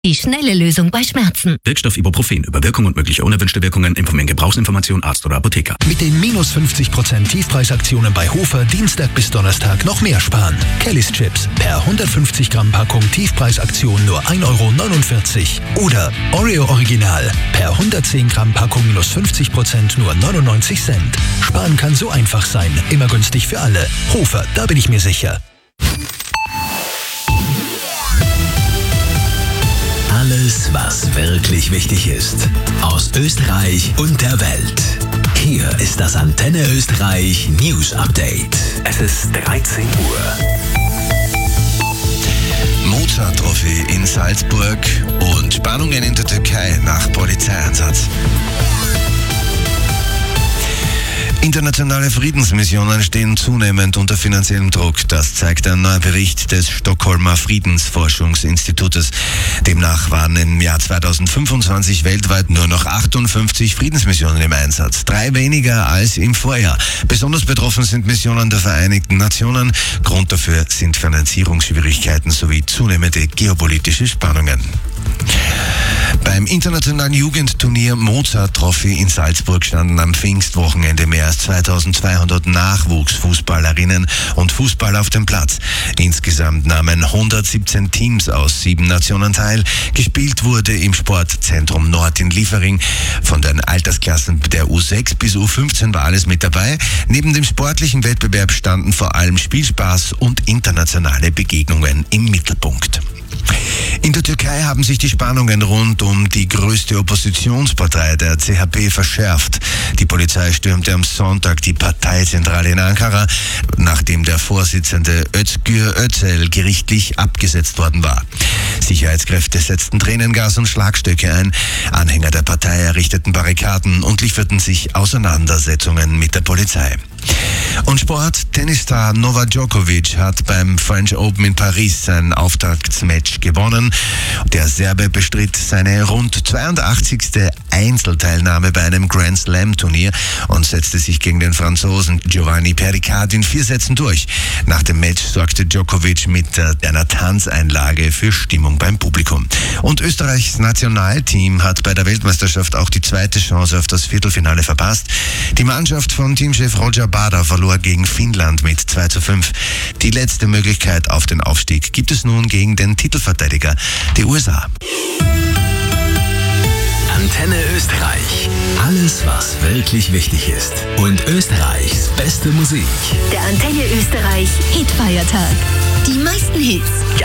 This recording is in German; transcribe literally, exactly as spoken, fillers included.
Die schnelle Lösung bei Schmerzen. Wirkstoff Ibuprofen. Über Wirkung und mögliche unerwünschte Wirkungen informieren Gebrauchsinformation Arzt oder Apotheker. Mit den minus fünfzig Prozent Tiefpreisaktionen bei Hofer Dienstag bis Donnerstag noch mehr sparen. Kellys Chips per hundertfünfzig Gramm Packung Tiefpreisaktion nur ein Euro neunundvierzig. Oder Oreo Original per hundertzehn Gramm Packung minus fünfzig Prozent nur neunundneunzig Cent. Sparen kann so einfach sein. Immer günstig für alle. Hofer, da bin ich mir sicher. Alles, was wirklich wichtig ist. Aus Österreich und der Welt. Hier ist das Antenne Österreich News Update. Es ist dreizehn Uhr. Mozart-Trophy in Salzburg und Spannungen in der Türkei nach Polizeieinsatz. Internationale Friedensmissionen stehen zunehmend unter finanziellem Druck. Das zeigt ein neuer Bericht des Stockholmer Friedensforschungsinstitutes. Demnach waren im Jahr zweitausendfünfundzwanzig weltweit nur noch achtundfünfzig Friedensmissionen im Einsatz. Drei weniger als im Vorjahr. Besonders betroffen sind Missionen der Vereinigten Nationen. Grund dafür sind Finanzierungsschwierigkeiten sowie zunehmende geopolitische Spannungen. Beim internationalen Jugendturnier Mozart-Trophy in Salzburg standen am Pfingstwochenende mehr als zweitausendzweihundert Nachwuchsfußballerinnen und Fußballer auf dem Platz. Insgesamt nahmen hundertsiebzehn Teams aus sieben Nationen teil. Gespielt wurde im Sportzentrum Nord in Liefering. Von den Altersklassen der U sechs bis U fünfzehn war alles mit dabei. Neben dem sportlichen Wettbewerb standen vor allem Spielspaß und internationale Begegnungen im Mittelpunkt. In der Türkei haben sich die Spannungen rund um die größte Oppositionspartei, der C H P, verschärft. Die Polizei stürmte am Sonntag die Parteizentrale in Ankara, nachdem der Vorsitzende Özgür Özel gerichtlich abgesetzt worden war. Sicherheitskräfte setzten Tränengas und Schlagstöcke ein. Anhänger der Partei errichteten Barrikaden und lieferten sich Auseinandersetzungen mit der Polizei. Und Sport: Tennisstar Novak Djokovic hat beim French Open in Paris sein Auftaktsmatch gewonnen. Der Serbe bestritt seine rund zweiundachtzigste Einzelteilnahme bei einem Grand Slam Turnier und setzte sich gegen den Franzosen Giovanni Pericard in vier Sätzen durch. Nach dem Match sorgte Djokovic mit einer Tanzeinlage für Stimmung beim Publikum. Und Österreichs Nationalteam hat bei der Weltmeisterschaft auch die zweite Chance auf das Viertelfinale verpasst. Die Mannschaft von Teamchef Roger Bader verlor gegen Finnland mit zwei zu fünf. Die letzte Möglichkeit auf den Aufstieg gibt es nun gegen den Titelverteidiger, die U S A. Antenne Österreich. Alles, was wirklich wichtig ist. Und Österreichs beste Musik. Der Antenne Österreich Hitfeiertag. Die meisten Hits.